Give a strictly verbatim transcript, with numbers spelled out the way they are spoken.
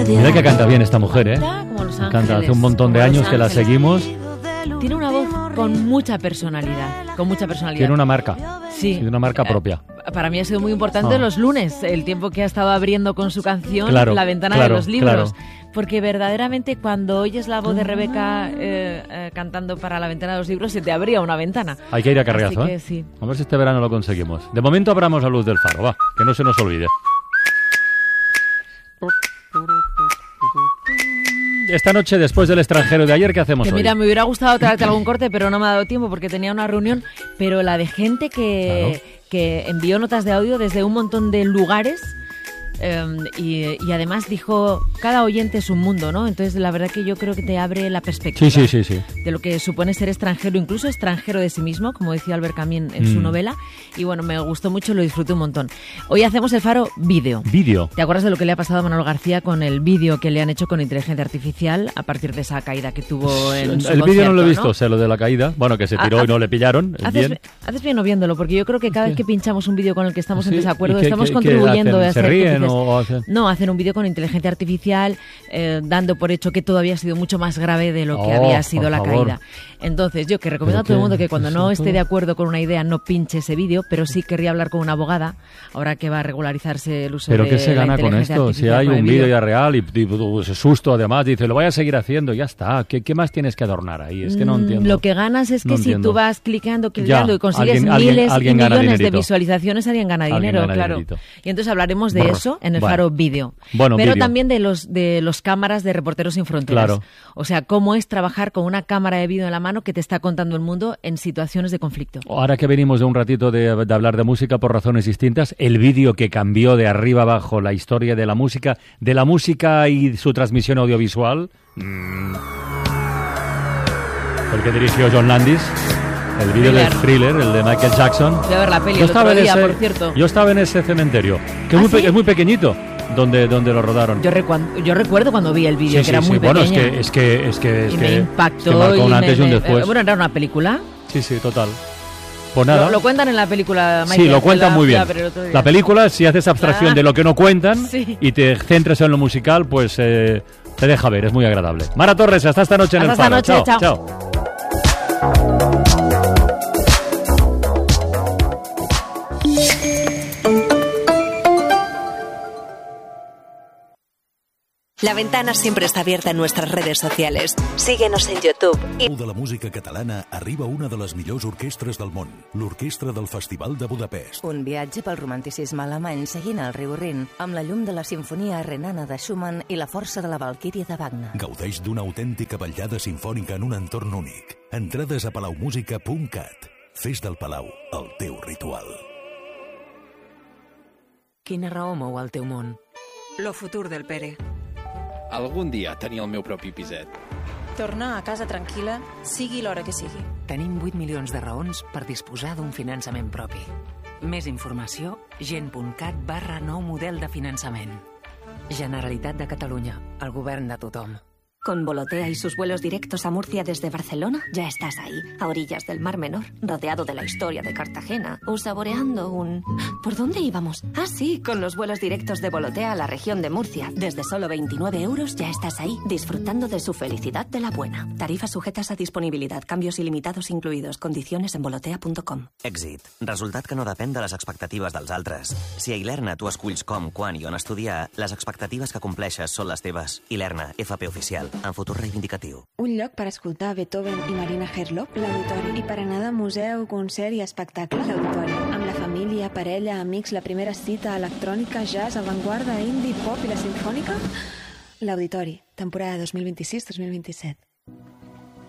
Mira que canta bien esta mujer, ¿eh? Como Los Ángeles, canta hace un montón de años que la seguimos. Tiene una voz con mucha personalidad, con mucha personalidad. Tiene una marca. Sí. Tiene una marca propia. Eh, para mí ha sido muy importante Ah. los lunes, el tiempo que ha estado abriendo con su canción Claro, La ventana claro, de los libros. claro. Porque verdaderamente cuando oyes la voz de Rebeca eh, eh, cantando para La ventana de los libros, se te abría una ventana. Hay que ir a Carriazo, Así que ¿eh? sí. A ver si este verano lo conseguimos. De momento abramos la luz del faro, va, que no se nos olvide. Esta noche, después del extranjero de ayer, ¿qué hacemos Que hoy? mira, me hubiera gustado traerte algún corte, pero no me ha dado tiempo porque tenía una reunión. Pero la de gente que, Claro. que envió notas de audio desde un montón de lugares. eh, y, y además dijo, cada oyente es un mundo, ¿no? Entonces la verdad que yo creo que te abre la perspectiva Sí, sí, sí, sí. de lo que supone ser extranjero, incluso extranjero de sí mismo, como decía Albert Camus en su Mm. novela. Y bueno, me gustó mucho, lo disfruté un montón. Hoy hacemos el Faro vídeo. Vídeo. ¿Te acuerdas de lo que le ha pasado a Manolo García con el vídeo que le han hecho con inteligencia artificial a partir de esa caída que tuvo en su El vídeo no lo he concierto, visto, sé lo de la caída. Bueno, que se tiró Ha- y no le pillaron. Haces Bien. haces bien no viéndolo, porque yo creo que cada vez que pinchamos un vídeo con el que estamos en Sí, desacuerdo, ¿y qué- estamos qué- qué contribuyendo hacen? a ¿Se hacer que ríen dices- o hacen? No, hacen un vídeo con inteligencia artificial, eh, dando por hecho que todo había sido mucho más grave de lo que Oh, había sido por la favor. caída. Entonces, yo que recomiendo a Pero todo el qué- mundo que cuando eso no todo- esté de acuerdo con una idea no pinche ese vídeo, pero sí querría hablar con una abogada, ahora que va a regularizarse el uso ¿Pero de qué se la gana con inteligencia esto? Si artificial hay con el un vídeo ya real y, y pues, susto además, dice, lo voy a seguir haciendo, ya está. ¿Qué, qué más tienes que adornar ahí? Es que no Mm, entiendo. Lo que ganas es que No si entiendo. tú vas clicando, clicando Ya, y consigues alguien- alguien- miles alguien y gana millones de dinerito. visualizaciones, alguien gana Alguien dinero, gana claro. dinerito. Y entonces hablaremos de Brr. eso en el Bueno. Faro Vídeo. Bueno, Pero vídeo. también de los de los cámaras de Reporteros Sin Fronteras. Claro. O sea, cómo es trabajar con una cámara de vídeo en la mano que te está contando el mundo en situaciones de conflicto. Ahora que venimos de un ratito de, de hablar de música por razones distintas, el vídeo que cambió de arriba abajo la historia de la música, de la música y su transmisión audiovisual, mm, el que dirigió John Landis, el vídeo del Thriller. Thriller, el de Michael Jackson. Voy a ver la peli Yo el otro estaba, en día, ese, por cierto. yo estaba en ese cementerio, que es, ¿Ah, muy, pe- sí? es muy pequeñito, donde, donde lo rodaron. Yo, recuan- yo recuerdo cuando vi el vídeo, Sí, que era sí, muy sí. Bueno, es pequeña. que, es que, es que, es y que, me es impactó. que marcó y un me- antes y un me- después. eh, bueno, era una película. Sí, sí, total. Pues nada. Lo, lo cuentan en la película. Sí, Michael, lo cuentan la- muy bien. la- pero el otro día. La película, si haces abstracción Ah. de lo que no cuentan Sí. y te centras en lo musical, pues eh, te deja ver, es muy agradable. Mara Torres, hasta esta noche en Hasta el esta Faro. noche, chao. chao. La ventana siempre está abierta en nuestras redes sociales. Síguenos en YouTube. I... De la música catalana arriba una de les millors orquestres del món, l'Orquestra del Festival de Budapest. Un viatge pel romanticisme alemany seguint el riu Rin, amb la llum de la Simfonia Renana de Schumann i la força de la Valquíria de Wagner. Gaudeix d'una autèntica ballada sinfònica en un entorn únic. Entrades a palaumusica punt cat. Fes del Palau el teu ritual. Quina raó mou el teu món? Lo futur del Pere. Algun dia tenir el meu propi piset. Tornar a casa tranquil·la, sigui l'hora que sigui. Tenim vuit milions de raons per disposar d'un finançament propi. Més informació, gent.cat barra nou model de finançament. Generalitat de Catalunya, el govern de tothom. Con Volotea y sus vuelos directos a Murcia desde Barcelona, ya estás ahí, a orillas del Mar Menor, rodeado de la historia de Cartagena, o saboreando un... ¿Por dónde íbamos? Ah, sí, con los vuelos directos de Volotea a la región de Murcia. Desde solo veintinueve euros ya estás ahí, disfrutando de su felicidad de la buena. Tarifas sujetas a disponibilidad, cambios ilimitados incluidos, condiciones en volotea punto com. Èxit. Resultat que no depèn de les expectatives dels altres. Si a Ilerna tu esculls com, quan i on estudiar, les expectatives que compleixes són les teves. Ilerna, F P oficial. En futur reivindicatiu. Un lloc per escoltar Beethoven i Marina Herlop, l'Auditori. I per anar de museu, concert i espectacle, l'Auditori. Amb la família, parella, amics, la primera cita, electrònica, jazz, avantguarda, indie, pop i la sinfònica, l'Auditori. Temporada dos mil vint-i-sis dos mil vint-i-set.